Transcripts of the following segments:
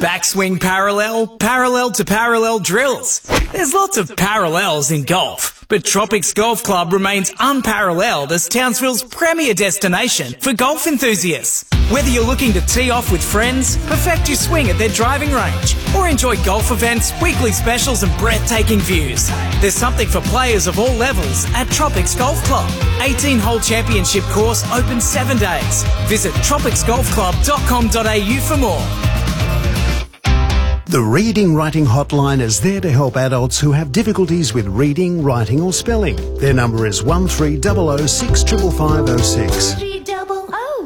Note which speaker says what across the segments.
Speaker 1: backswing parallel to parallel drills. There's lots of parallels in golf, but Tropics Golf Club remains unparalleled as Townsville's premier destination for golf enthusiasts. Whether you're looking to tee off with friends, perfect your swing at their driving range, or enjoy golf events, weekly specials and breathtaking views, there's something for players of all levels at Tropics Golf Club. 18-hole championship course open 7 days. Visit tropicsgolfclub.com.au for more.
Speaker 2: The Reading Writing Hotline is there to help adults who have difficulties with reading, writing or spelling. Their number is 1300 65506.
Speaker 3: 300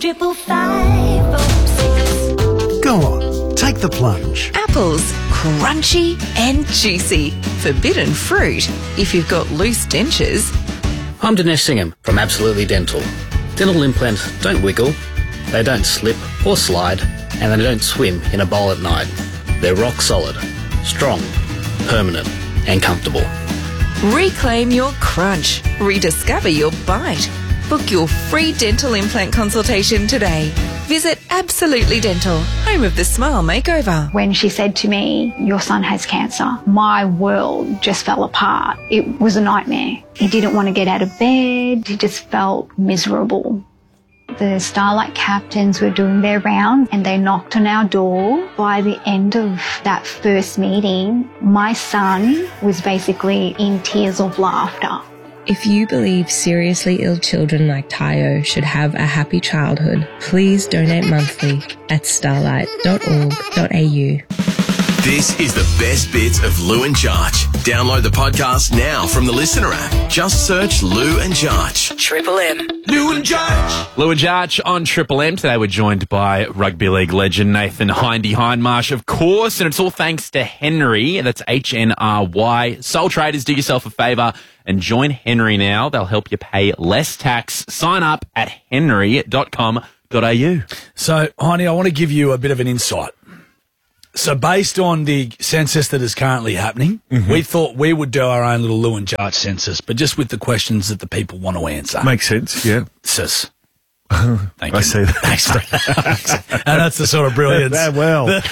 Speaker 3: 65506.
Speaker 2: Go on, take the plunge.
Speaker 4: Apples, crunchy and juicy. Forbidden fruit if you've got loose dentures.
Speaker 5: I'm Dinesh Singham from Absolutely Dental. Dental implants don't wiggle, they don't slip or slide, and they don't swim in a bowl at night. They're rock solid, strong, permanent and comfortable.
Speaker 4: Reclaim your crunch. Rediscover your bite. Book your free dental implant consultation today. Visit Absolutely Dental, home of the Smile Makeover.
Speaker 6: When she said to me, "Your son has cancer," my world just fell apart. It was a nightmare. He didn't want to get out of bed. He just felt miserable. The Starlight captains were doing their round and they knocked on our door. By the end of that first meeting, my son was basically in tears of laughter.
Speaker 7: If you believe seriously ill children like Tayo should have a happy childhood, please donate monthly at starlight.org.au.
Speaker 8: This is the best bits of Lou and Jarch. Download the podcast now from the Listener app. Just search Lou and Jarch.
Speaker 4: Triple M.
Speaker 8: Lou and Jarch.
Speaker 9: Lou and Jarch on Triple M. Today we're joined by rugby league legend Nathan Hindy Hindmarsh, of course, and it's all thanks to Henry. That's HNRY. Sole traders, do yourself a favour and join Henry now. They'll help you pay less tax. Sign up at henry.com.au.
Speaker 10: So, Hindy, I want to give you a bit of an insight. So based on the census that is currently happening, we thought we would do our own little Lou and Jarch census, but just with the questions that the people want to answer.
Speaker 11: Makes sense, yeah.
Speaker 10: Sis. Thank you.
Speaker 11: I see that.
Speaker 10: Thanks. And that's the sort of brilliance.
Speaker 11: well,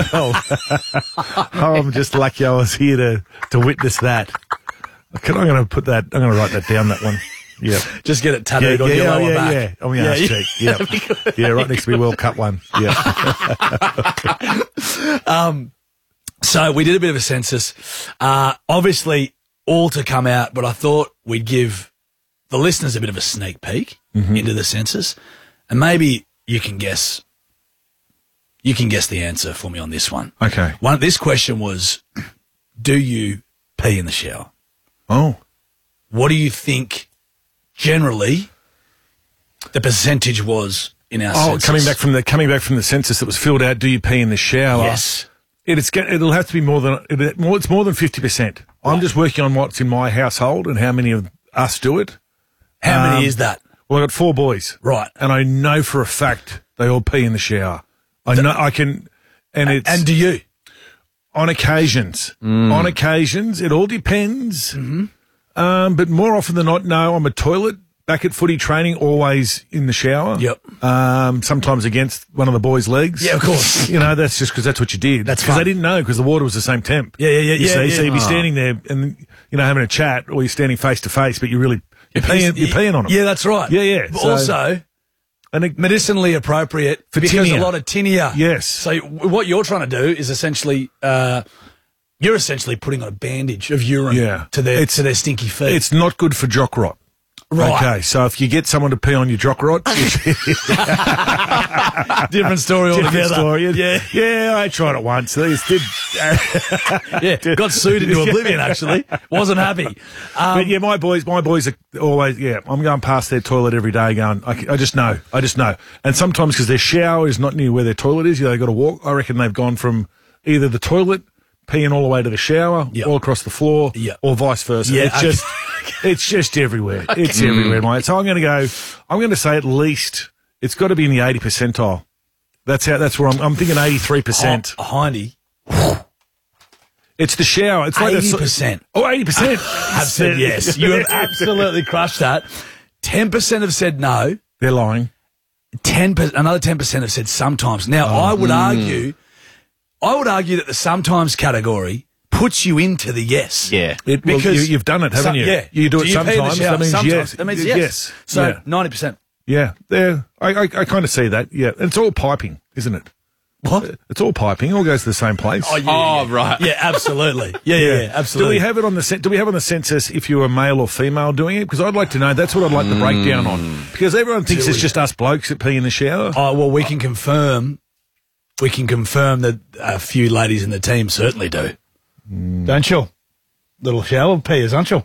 Speaker 11: I'm just lucky I was here to witness that. I'm going to put that, I'm going to write that down, that one. Yeah.
Speaker 10: Just get it tattooed on your lower back.
Speaker 11: Yeah, on my arse cheek. Yeah. Yeah, right next to my World Cup one. Yeah.
Speaker 10: So we did a bit of a census. Obviously, all to come out, but I thought we'd give the listeners a bit of a sneak peek into the census, and maybe you can guess the answer for me on this one.
Speaker 11: Okay.
Speaker 10: This question was, do you pee in the shower?
Speaker 11: Oh.
Speaker 10: What do you think generally the percentage was in our census?
Speaker 11: coming back from the census that was filled out, do you pee in the shower?
Speaker 10: Yes.
Speaker 11: It'll have to be more than 50%. I'm just working on what's in my household and how many of us do it.
Speaker 10: How many is that?
Speaker 11: Well, I've got 4 boys.
Speaker 10: Right.
Speaker 11: And I know for a fact they all pee in the shower. I know I can, and
Speaker 10: do you?
Speaker 11: On occasions. On occasions. It all depends. But more often than not, no, I'm a toilet. Back at footy training, always in the shower.
Speaker 10: Yep.
Speaker 11: Sometimes against one of the boys' legs.
Speaker 10: Yeah, of course.
Speaker 11: You know, that's just because that's what you did.
Speaker 10: That's
Speaker 11: because
Speaker 10: fun.
Speaker 11: they didn't know because the water was the same temp.
Speaker 10: Yeah.
Speaker 11: So you'd be standing there and, you know, having a chat, or you're standing face to face, but you're peeing on them.
Speaker 10: Yeah, that's right.
Speaker 11: Yeah.
Speaker 10: But also, medicinally appropriate
Speaker 11: for
Speaker 10: because
Speaker 11: tinea.
Speaker 10: a lot of tinea.
Speaker 11: Yes.
Speaker 10: So what you're trying to do is essentially, you're essentially putting on a bandage of urine to their stinky feet.
Speaker 11: It's not good for jock rot.
Speaker 10: Right.
Speaker 11: Okay, so if you get someone to pee on your jock rot,
Speaker 10: different story altogether.
Speaker 11: Different story. Yeah, I tried it once. Got
Speaker 10: sued into oblivion. Actually, wasn't happy.
Speaker 11: But yeah, my boys are always. Yeah, I'm going past their toilet every day. I just know. And sometimes because their shower is not near where their toilet is, they got to walk. I reckon they've gone from either the toilet, peeing all the way to the shower, all across the floor, or vice versa.
Speaker 10: Yeah,
Speaker 11: it's just everywhere. Okay. It's everywhere, mate. So I'm going to say at least it's got to be in the 80 percentile. That's where I'm thinking 83%.
Speaker 10: Hindy.
Speaker 11: It's the shower. It's like
Speaker 10: 80%.
Speaker 11: 80%.
Speaker 10: I've said yes. You have absolutely crushed that. 10% have said no.
Speaker 11: They're lying.
Speaker 10: Another 10% have said sometimes. Now, I would argue I would argue that the sometimes category puts you into the yes.
Speaker 9: Yeah.
Speaker 10: Because
Speaker 11: you've done it, haven't you?
Speaker 10: Yeah.
Speaker 11: You do it
Speaker 10: you pee in the
Speaker 11: sometimes.
Speaker 10: shower?
Speaker 11: That means
Speaker 10: Sometimes.
Speaker 11: yes.
Speaker 10: That means yes. So
Speaker 11: Yeah.
Speaker 10: 90%.
Speaker 11: Yeah. I kind of see that. Yeah. And it's all piping, isn't it?
Speaker 10: What?
Speaker 11: It's all piping. It all goes to the same place.
Speaker 10: Oh, yeah,
Speaker 9: right.
Speaker 10: Yeah, absolutely. Yeah, absolutely.
Speaker 11: Do we have it on the Do we have on the census if you were male or female doing it? Because I'd like to know. That's what I'd like the breakdown on. Because everyone thinks it's just us blokes that pee in the shower.
Speaker 10: Oh, well, we can confirm that a few ladies in the team certainly do. Don't you? Little shower peers, aren't you?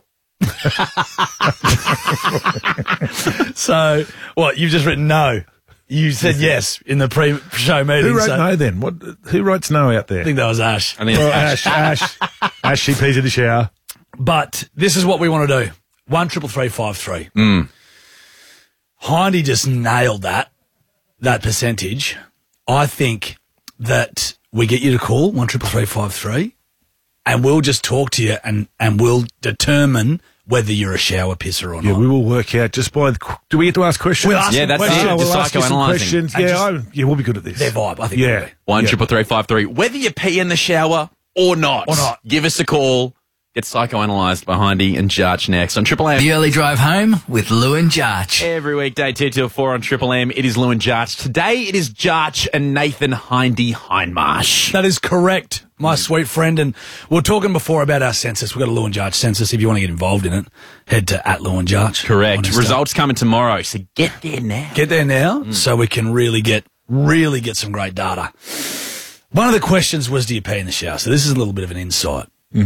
Speaker 10: So, what, you've just written no. You said yes in the pre-show meeting.
Speaker 11: Who wrote no then? Who writes no out there?
Speaker 10: I think that was Ash.
Speaker 9: I think it's
Speaker 11: Ash, she pees in the shower.
Speaker 10: But this is what we want to do. 1-333-553. Hindy just nailed that percentage. I think that we get you to call 1-333-553 and we'll just talk to you and we'll determine whether you're a shower pisser or not.
Speaker 11: Yeah, we will work out just by do we get to ask questions?
Speaker 10: We'll ask
Speaker 9: Yeah, that's
Speaker 10: questions.
Speaker 9: it.
Speaker 11: We'll
Speaker 9: Just
Speaker 11: ask you some
Speaker 9: psychoanalyzing.
Speaker 11: questions. Yeah, we'll be good at this.
Speaker 10: Their vibe, I think.
Speaker 11: Yeah.
Speaker 9: 1-333-553. Whether you pee in the shower or not. Give us a call. Get psychoanalyzed by Hindy and Jarch next on Triple M.
Speaker 1: The early drive home with Lou and Jarch.
Speaker 9: Every weekday, 2 till 4 on Triple M. It is Lou and Jarch. Today, it is Jarch and Nathan Hindy Hindmarsh.
Speaker 10: That is correct, my sweet friend. And we were talking before about our census. We've got a Lou and Jarch census. If you want to get involved in it, head to @Lou and Jarch.
Speaker 9: Correct.
Speaker 10: on Insta.
Speaker 9: Results coming tomorrow, so get there now.
Speaker 10: Get there now so we can really get some great data. One of the questions was, do you pee in the shower? So this is a little bit of an insight.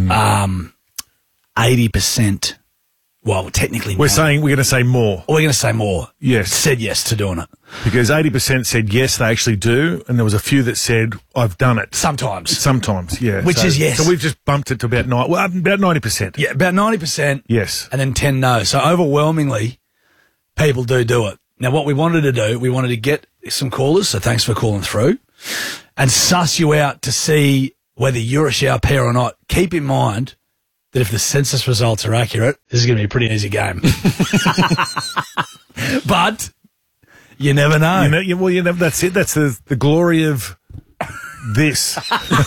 Speaker 10: 80%, well, technically
Speaker 11: We're going to say more.
Speaker 10: We're going to say more.
Speaker 11: Yes.
Speaker 10: Said yes to doing it.
Speaker 11: Because 80% said yes, they actually do, and there was a few that said, I've done it.
Speaker 10: Sometimes,
Speaker 11: yeah.
Speaker 10: Which is yes.
Speaker 11: So we've just bumped it to about 90%.
Speaker 10: Yeah, about 90%.
Speaker 11: Yes.
Speaker 10: And then 10 no. So overwhelmingly, people do it. Now, what we wanted to do, we wanted to get some callers, so thanks for calling through, and suss you out to see whether you're a shower peer or not. Keep in mind that if the census results are accurate, this is going to be a pretty easy game. But you never know.
Speaker 11: That's it. That's the glory of this.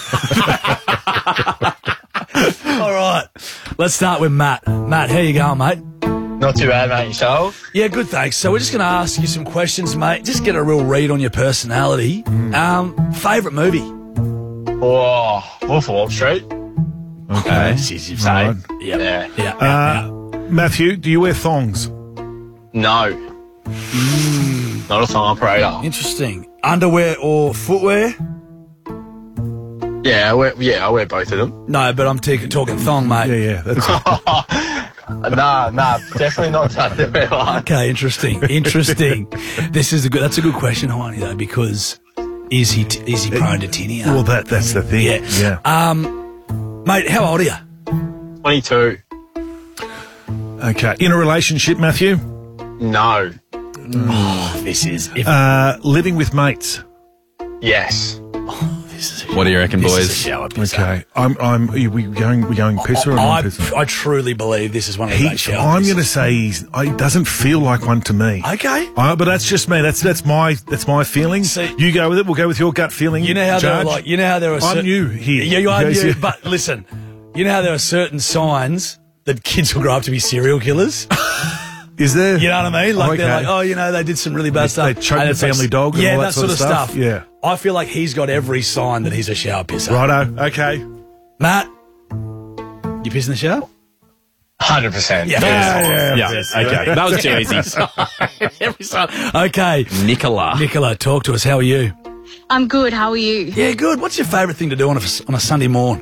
Speaker 10: All right. Let's start with Matt. Matt, how you going, mate?
Speaker 12: Not too bad, mate. Yourself?
Speaker 10: Yeah, good, thanks. So we're just going to ask you some questions, mate. Just get a real read on your personality. Favourite movie?
Speaker 12: Oh, Wolf of Wall Street.
Speaker 11: Okay.
Speaker 10: Easy to say.
Speaker 11: Right.
Speaker 10: Yeah.
Speaker 11: Matthew, do you wear thongs?
Speaker 12: No. Not a thong operator.
Speaker 10: Interesting. Underwear or footwear?
Speaker 12: Yeah, I wear both of them.
Speaker 10: No, but I'm talking thong, mate.
Speaker 11: Yeah, that's it.
Speaker 12: Nah, definitely not underwear one.
Speaker 10: Okay, interesting. That's a good question, Hindy, though, because is he prone to tinea?
Speaker 11: Well, that's the thing.
Speaker 10: Yeah. Mate, how old are you?
Speaker 12: 22.
Speaker 11: Okay. In a relationship, Matthew?
Speaker 12: No.
Speaker 10: This is
Speaker 11: living with mates.
Speaker 12: Yes.
Speaker 9: What do you reckon,
Speaker 10: this
Speaker 9: boys?
Speaker 10: is a shower pisser.
Speaker 11: Okay. Are we going pisser or non-pisser?
Speaker 10: I truly believe this is one of the great shower
Speaker 11: I'm going to
Speaker 10: pissers.
Speaker 11: say he doesn't feel like one to me.
Speaker 10: Okay.
Speaker 11: But that's just me. That's my feeling.
Speaker 10: See-
Speaker 11: You go with it. We'll go with your gut feeling.
Speaker 10: You know how
Speaker 11: Judge.
Speaker 10: there are
Speaker 11: I'm new here.
Speaker 10: Yeah, you are
Speaker 11: Okay,
Speaker 10: new.
Speaker 11: so-
Speaker 10: But listen, you know how there are certain signs that kids will grow up to be serial killers?
Speaker 11: Is there?
Speaker 10: You know what I mean? Like they're
Speaker 11: Okay.
Speaker 10: like, they did some really bad stuff.
Speaker 11: They choked
Speaker 10: And
Speaker 11: the
Speaker 10: it's like-
Speaker 11: family dog and
Speaker 10: Yeah,
Speaker 11: all
Speaker 10: that
Speaker 11: that sort of stuff. Yeah.
Speaker 10: I feel like he's got every sign that he's a shower pisser.
Speaker 11: Righto. Okay.
Speaker 10: Matt, you piss in the shower?
Speaker 12: 100%.
Speaker 9: Yeah. Okay. That was too easy.
Speaker 10: Every sign. Okay.
Speaker 9: Nicola,
Speaker 10: talk to us. How are you?
Speaker 3: I'm good. How are you?
Speaker 10: Yeah, good. What's your favourite thing to do on a Sunday morn?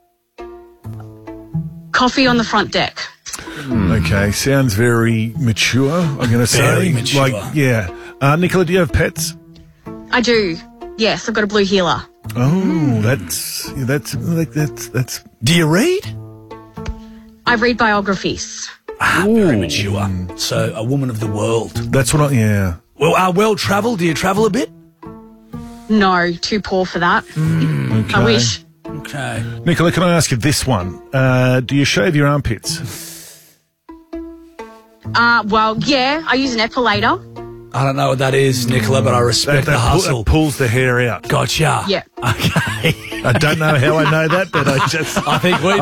Speaker 3: Coffee on the front deck.
Speaker 11: Okay. Sounds very mature, I'm going to say.
Speaker 10: Very mature.
Speaker 11: Nicola, do you have pets?
Speaker 3: I do. Yes, I've got a blue heeler.
Speaker 11: Oh, that's.
Speaker 10: Do you read?
Speaker 3: I read biographies.
Speaker 10: Very mature. So, a woman of the world.
Speaker 11: That's what
Speaker 10: Well, well-travelled. Do you travel a bit?
Speaker 3: No, too poor for that.
Speaker 11: Okay.
Speaker 3: I wish.
Speaker 10: Okay.
Speaker 11: Nicola, can I ask you this one? Do you shave your armpits?
Speaker 3: Well, yeah, I use an epilator.
Speaker 10: I don't know what that is, Nicola, but I respect the hustle.
Speaker 11: It pulls the hair out.
Speaker 10: Gotcha.
Speaker 3: Yeah.
Speaker 10: Okay.
Speaker 11: I don't know how I know that, but I
Speaker 10: think we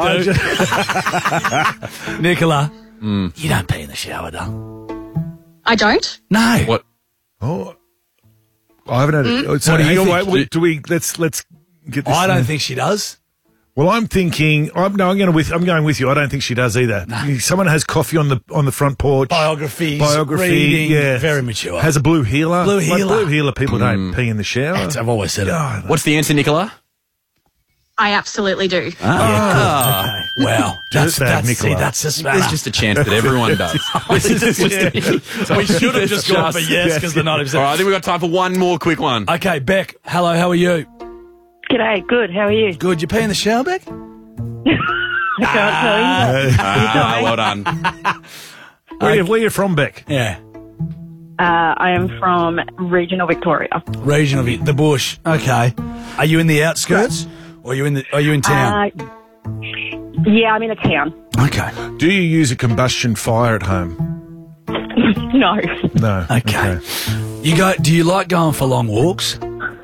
Speaker 10: do. Nicola, you don't pee in the shower, darling.
Speaker 3: I don't.
Speaker 10: No.
Speaker 9: What?
Speaker 11: Oh, I haven't had it. So
Speaker 10: What do you
Speaker 11: hang on,
Speaker 10: think?
Speaker 11: wait, do we? Let's get this.
Speaker 10: I don't think she does.
Speaker 11: Well, I'm thinking. I'm going with you. I don't think she does either. Someone has coffee on the front porch.
Speaker 10: Biography,
Speaker 11: Reading, yeah,
Speaker 10: very mature.
Speaker 11: Has a blue healer.
Speaker 10: Blue
Speaker 11: Like
Speaker 10: healer.
Speaker 11: blue healer. People don't pee in the shower.
Speaker 10: I've always said it.
Speaker 11: Oh,
Speaker 9: What's the answer, Nicola?
Speaker 3: I absolutely do.
Speaker 10: Okay. Wow. That's
Speaker 11: bad,
Speaker 10: see,
Speaker 11: Nicola.
Speaker 10: that's a spanner.
Speaker 9: There's just a chance that everyone does.
Speaker 10: We should have just gone for yes because the 90%.
Speaker 9: All right, I think we've got time for one more quick one.
Speaker 10: Okay, Beck. Hello, how are you?
Speaker 13: G'day, good. How are you?
Speaker 10: Good. You pee in the shower, Beck?
Speaker 13: I can't tell you.
Speaker 9: Well done.
Speaker 11: Where are you from, Beck?
Speaker 10: Yeah.
Speaker 13: I am from regional Victoria.
Speaker 10: Region of the bush. Okay. Are you in the outskirts or are you in town?
Speaker 13: Yeah, I'm in a town.
Speaker 10: Okay.
Speaker 11: Do you use a combustion fire at home?
Speaker 13: No.
Speaker 11: No.
Speaker 10: Okay. Do you like going for long walks?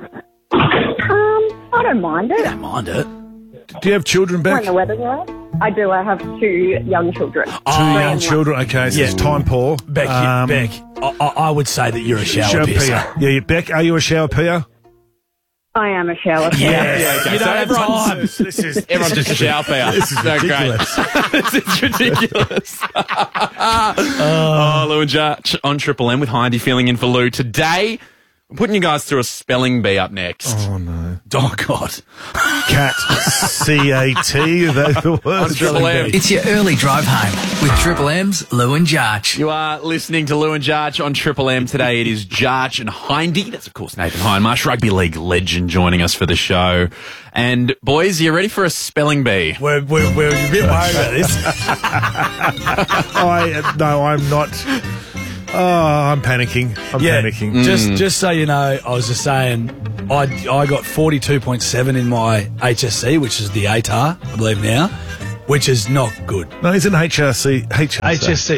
Speaker 13: I don't mind it.
Speaker 10: Don't mind it.
Speaker 11: Do you have children,
Speaker 13: When
Speaker 11: Beck?
Speaker 13: the weather's right. I do. I have 2 young children.
Speaker 11: Two young children. Okay, so it's time poor.
Speaker 10: Beck, Beck, I would say that you're a shower pisser.
Speaker 11: Yeah, Beck, are you a shower peer?
Speaker 13: I am a shower.
Speaker 10: Yeah.
Speaker 9: Okay,
Speaker 10: You
Speaker 9: so
Speaker 10: don't have time.
Speaker 9: everyone's just a shower pair.
Speaker 11: This is ridiculous.
Speaker 9: This is ridiculous. Oh, Lou and Judge on Triple M with Hindy filling in for Lou. Today, I'm putting you guys through a spelling bee up next.
Speaker 11: Oh, no.
Speaker 10: Oh, God.
Speaker 11: Cat. C-A-T. Are those the words?
Speaker 9: On Triple M.
Speaker 1: It's your early drive home with Triple M's Lou and Jarch.
Speaker 9: You are listening to Lou and Jarch on Triple M. Today it is Jarch and Hindy. That's, of course, Nathan Hindmarsh, rugby league legend, joining us for the show. And, boys, are you ready for a spelling bee?
Speaker 10: We're a bit worried about this.
Speaker 11: No, I'm not. Oh, I'm panicking. I'm panicking.
Speaker 10: Just so you know, I was just saying, I got 42.7 in my HSC, which is the ATAR, I believe now, which is not good.
Speaker 11: No, it's an HRC.
Speaker 10: HSC.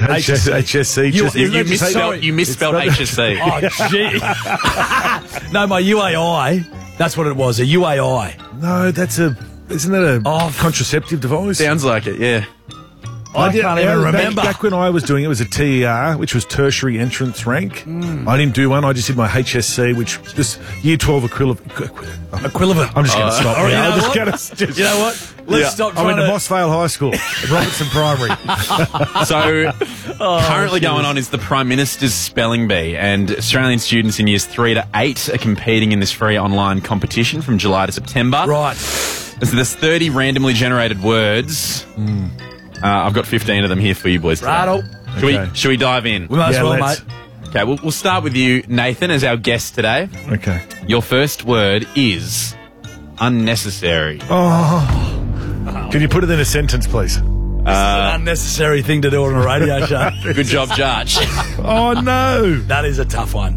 Speaker 9: You misspelled HSC.
Speaker 10: Oh, gee. No, my UAI, that's what it was, a UAI.
Speaker 11: No, isn't that a contraceptive device?
Speaker 9: Sounds like it, yeah.
Speaker 10: I can't even remember.
Speaker 11: Back when I was doing it, was a TER, which was tertiary entrance rank. I didn't do one. I just did my HSC, which just year 12 equivalent.
Speaker 10: Equivalent.
Speaker 11: I'm just going to stop.
Speaker 10: All right,
Speaker 11: now.
Speaker 10: you know
Speaker 11: I'm
Speaker 10: what?
Speaker 11: just gonna,
Speaker 10: You know what? Let's stop
Speaker 11: I
Speaker 10: trying
Speaker 11: went to
Speaker 10: to...
Speaker 11: Mossvale High School, Robertson Primary.
Speaker 9: So, currently going on is the Prime Minister's Spelling Bee, and Australian students in years 3 to 8 are competing in this free online competition from July to September.
Speaker 10: Right.
Speaker 9: So there's 30 randomly generated words. I've got 15 of them here for you boys today.
Speaker 10: Righto.
Speaker 9: Should we dive in?
Speaker 10: We might as well,
Speaker 11: let's.
Speaker 10: mate.
Speaker 9: Okay, we'll start with you, Nathan, as our guest today.
Speaker 11: Okay.
Speaker 9: Your first word is unnecessary.
Speaker 11: Oh. Can you put it in a sentence, please?
Speaker 10: This is an unnecessary thing to do on a radio show.
Speaker 9: Good job, Judge.
Speaker 11: Oh, no.
Speaker 10: That is a tough one.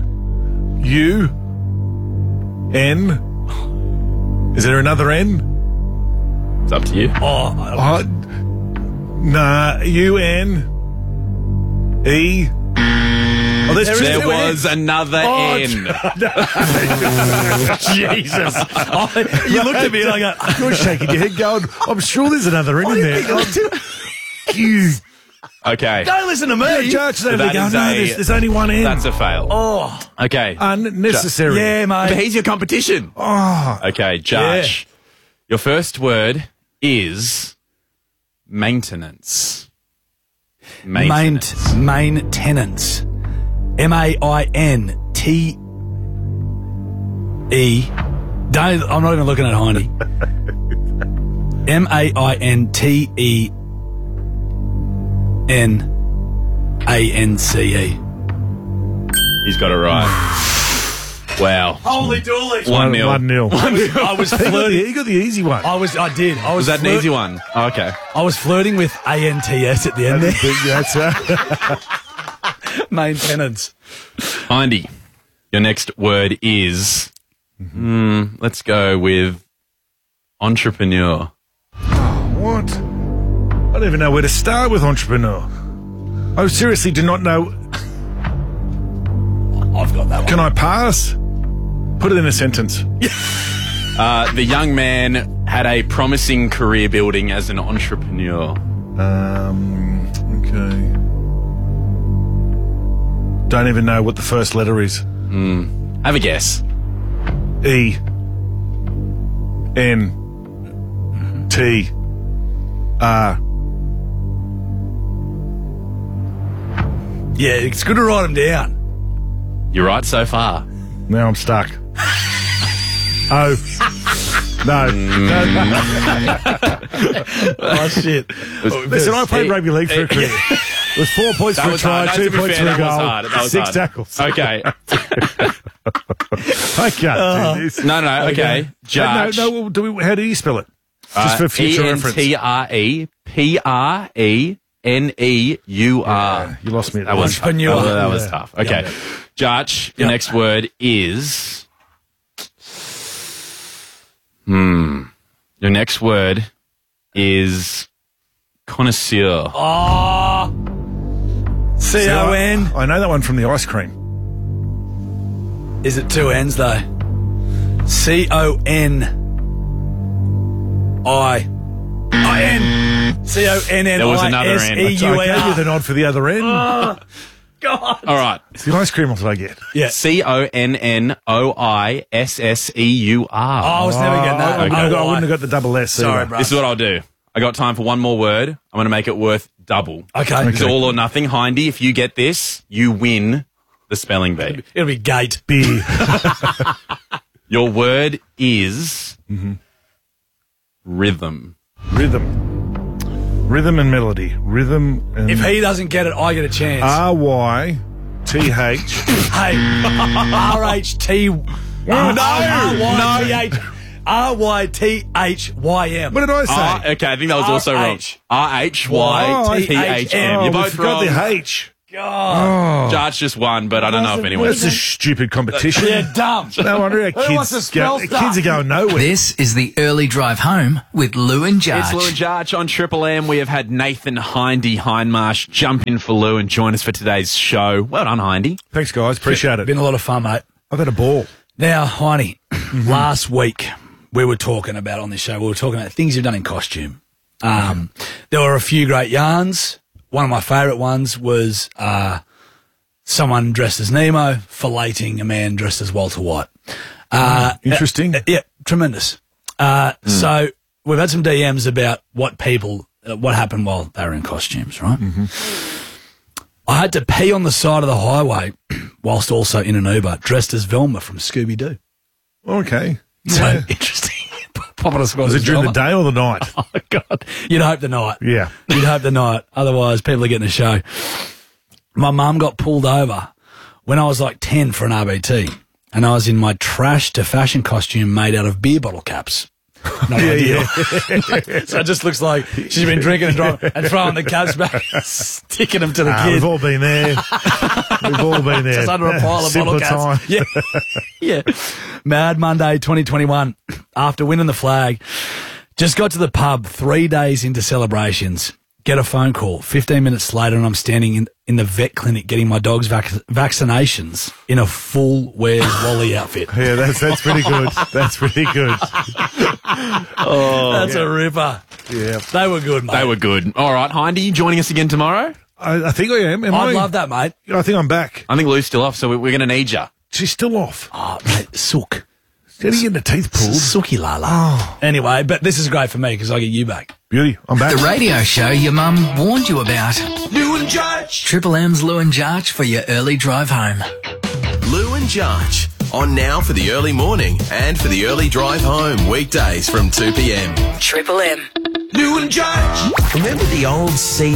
Speaker 11: U-N. Is there another N?
Speaker 9: It's up to you.
Speaker 11: Nah, U-N-E. Oh,
Speaker 9: There was another N.
Speaker 10: Jesus. You looked at me and I go,
Speaker 11: You're shaking your head going, I'm sure there's another N in there. You.
Speaker 9: Okay.
Speaker 10: don't listen to me.
Speaker 11: Judge,
Speaker 9: So that is
Speaker 11: there's only one N.
Speaker 9: That's a fail.
Speaker 10: Oh.
Speaker 9: Okay.
Speaker 11: Unnecessary.
Speaker 10: Yeah,
Speaker 9: But
Speaker 10: mate.
Speaker 9: he's your competition.
Speaker 11: Oh.
Speaker 9: Okay, Judge. Your first word is maintenance. Maintenance.
Speaker 10: Maintenance. M-A-I-N-T-E. I'm not even looking at Hindy. M-A-I-N-T-E-N-A-N-C-E.
Speaker 9: He's got it right. Wow.
Speaker 10: Holy dooly.
Speaker 9: 1-0.
Speaker 11: 1-0.
Speaker 10: I was flirting.
Speaker 11: You got the easy one.
Speaker 10: I did.
Speaker 9: Was that an easy one? Oh, okay.
Speaker 10: I was flirting with A-N-T-S at the end there.
Speaker 11: That's
Speaker 10: Maintenance.
Speaker 9: Hindy, your next word is, let's go with entrepreneur.
Speaker 11: What? I don't even know where to start with entrepreneur. I seriously do not know.
Speaker 10: I've got that one.
Speaker 11: Can I pass? Put it in a sentence.
Speaker 9: The young man had a promising career building as an entrepreneur.
Speaker 11: Okay. Don't even know what the first letter is.
Speaker 9: Have a guess.
Speaker 11: E. N. T. R.
Speaker 10: Yeah, it's good to write them down.
Speaker 9: You're right so far.
Speaker 11: Now I'm stuck. Oh. No.
Speaker 10: Oh, shit.
Speaker 11: Listen, I played rugby league for a career. It was 4 points for a try, 2 points for a goal, 6 tackles.
Speaker 9: Okay.
Speaker 11: I can't do this.
Speaker 9: No, okay. Judge.
Speaker 11: No, how do you spell it? Just for future reference.
Speaker 9: ENTREPRENEUR.
Speaker 11: You lost me.
Speaker 9: That was tough. That was tough. Okay.
Speaker 10: Yeah.
Speaker 9: Judge, your next word is... Your next word is connoisseur.
Speaker 10: Oh, C-O-N.
Speaker 11: I know that one from the ice cream.
Speaker 10: Is it 2 N's though? C-O-N-I-N. C-O-N-N-I-S-E-U-R.
Speaker 9: There was another N.
Speaker 11: I gave you the nod for the other N.
Speaker 10: Oh, God.
Speaker 9: All right.
Speaker 11: It's the ice cream off that I get.
Speaker 10: Yeah.
Speaker 9: CONNOISSEUR.
Speaker 10: Oh, I was never getting that.
Speaker 11: I wouldn't have got the double S.
Speaker 10: Sorry,
Speaker 11: either.
Speaker 10: bro.
Speaker 9: This is what I'll do. I got time for one more word. I'm going to make it worth double.
Speaker 10: Okay.
Speaker 9: It's all or nothing. Hindy, if you get this, you win the spelling bee.
Speaker 10: It'll be gate.
Speaker 11: Beer.
Speaker 9: Your word is rhythm.
Speaker 11: Rhythm and melody. Rhythm and...
Speaker 10: If he doesn't get it, I get a chance.
Speaker 11: R-Y-T-H.
Speaker 10: Hey, R-H-T... R-Y-T-H-Y-M.
Speaker 11: What did I say?
Speaker 9: Okay, I think that was also wrong. R-H-Y-T-H-M. You both
Speaker 11: forgot
Speaker 9: wrong.
Speaker 11: the H.
Speaker 10: God.
Speaker 9: Judge just won, but I don't know if anyone...
Speaker 11: That's a stupid competition.
Speaker 10: Yeah, dumb.
Speaker 11: No wonder our
Speaker 10: Who wants to
Speaker 11: kids
Speaker 10: spell stuff?
Speaker 11: kids are going nowhere.
Speaker 14: This is the early drive home with Lou and Jarge.
Speaker 9: It's Lou and Jarge on Triple M. We have had Nathan Hindmarsh jump in for Lou and join us for today's show. Well done, Hindy.
Speaker 11: Thanks, guys. Appreciate it.
Speaker 10: Been a lot of fun, mate.
Speaker 11: I've had a ball.
Speaker 10: Now, Hindy, last week we were talking about on this show, we were talking about things you've done in costume. There were a few great yarns. One of my favourite ones was someone dressed as Nemo filleting a man dressed as Walter White.
Speaker 11: Interesting.
Speaker 10: Yeah, tremendous. So we've had some DMs about what happened while they were in costumes, right? I had to pee on the side of the highway whilst also in an Uber, dressed as Velma from Scooby-Doo.
Speaker 11: Okay.
Speaker 10: So
Speaker 11: Yeah.
Speaker 10: interesting. Popping a squad
Speaker 11: Was it
Speaker 10: as
Speaker 11: during the
Speaker 10: Velma.
Speaker 11: day or the night?
Speaker 10: Oh, God. You'd hope the night.
Speaker 11: Yeah.
Speaker 10: You'd hope the night. Otherwise, people are getting a show. My mum got pulled over when I was like 10 for an RBT, and I was in my trash to fashion costume made out of beer bottle caps. No idea. So it just looks like she's been drinking and driving and throwing the caps back, sticking them to the kids.
Speaker 11: We've all been there. We've all been there.
Speaker 10: Just under a pile of
Speaker 11: Simpler
Speaker 10: bottle caps.
Speaker 11: time.
Speaker 10: Yeah. Mad Monday 2021. After winning the flag, just got to the pub 3 days into celebrations. Get a phone call 15 minutes later, and I'm standing in the vet clinic getting my dog's vaccinations in a full Where's Wally outfit.
Speaker 11: Yeah, that's pretty good. That's pretty good.
Speaker 10: That's a ripper.
Speaker 11: Yeah.
Speaker 10: They were good, mate.
Speaker 9: They were good. All right, Hindy, you joining us again tomorrow?
Speaker 11: I think I am.
Speaker 10: I'd love that, mate.
Speaker 11: I think I'm back.
Speaker 9: I think Lou's still off, so we're going to need you.
Speaker 11: She's still off.
Speaker 10: Oh, mate, sook.
Speaker 11: How do you get the teeth pulled?
Speaker 10: Sooky lala.
Speaker 11: Oh.
Speaker 10: Anyway, but this is great for me because I get you back.
Speaker 11: Beauty. I'm back.
Speaker 14: The radio show your mum warned you about.
Speaker 8: Lou and Jarge.
Speaker 14: Triple M's Lou and Jarge for your early drive home.
Speaker 8: Lou and Jarge. On now for the early morning and for the early drive home. Weekdays from 2 p.m.
Speaker 14: Triple M.
Speaker 8: Lou and Jarge.
Speaker 15: Remember the old CR